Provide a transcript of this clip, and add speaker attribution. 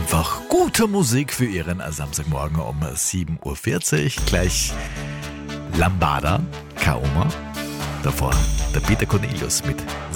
Speaker 1: einfach gute Musik für Ihren Samstagmorgen um 7.40 Uhr. Gleich Lambada, Kaoma. Davor der Peter Cornelius mit